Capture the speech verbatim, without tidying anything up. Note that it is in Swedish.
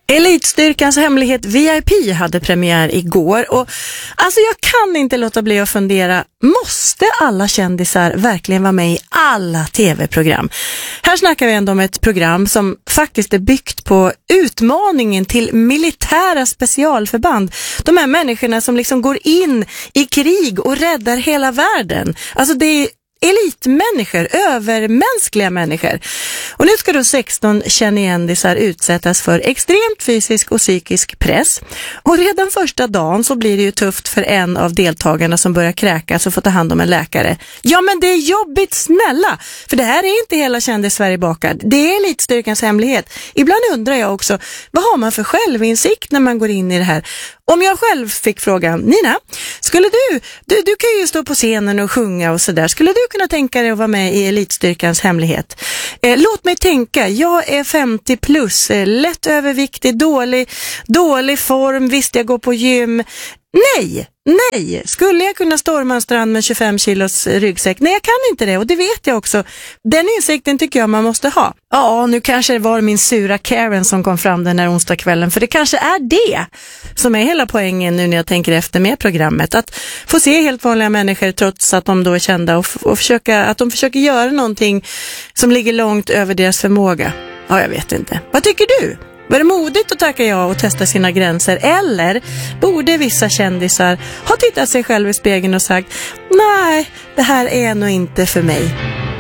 Elitstyrkans hemlighet V I P hade premiär igår och alltså jag kan inte låta bli att fundera, måste alla kändisar verkligen vara med i alla tv-program? Här snackar vi ändå om ett program som faktiskt är byggt på utmaningen till militära specialförband. De här människorna som liksom går in i krig och räddar hela världen. Alltså det är elitmänniskor, övermänskliga människor. Och nu ska då sexton kändisar utsättas för extremt fysisk och psykisk press. Och redan första dagen så blir det ju tufft för en av deltagarna som börjar kräkas och får ta hand om en läkare. Ja, men det är jobbigt, snälla! För det här är inte hela kändis-Sverige bakad. Det är elitstyrkans hemlighet. Ibland undrar jag också, vad har man för självinsikt när man går in i det här? Om jag själv fick frågan, Nina, skulle du, du, du kan ju stå på scenen och sjunga och sådär, skulle du kunna tänka dig att vara med i elitstyrkans hemlighet? Eh, låt mig tänka, jag är femtio plus, eh, lätt överviktig, dålig, dålig form, visst jag går på gym. Nej, nej. Skulle jag kunna storma en strand med tjugofem kilos ryggsäck? Nej, jag kan inte det och det vet jag också. Den insikten tycker jag man måste ha. Ja, nu kanske det var min sura Karen som kom fram den här onsdagskvällen, för det kanske är det som är hela poängen nu när jag tänker efter med programmet. Att få se helt vanliga människor trots att de då är kända och, och försöka, att de försöker göra någonting som ligger långt över deras förmåga. Ja, jag vet inte. Vad tycker du? Var det modigt att tacka ja och testa sina gränser? Eller borde vissa kändisar ha tittat sig själv i spegeln och sagt, nej, det här är nog inte för mig?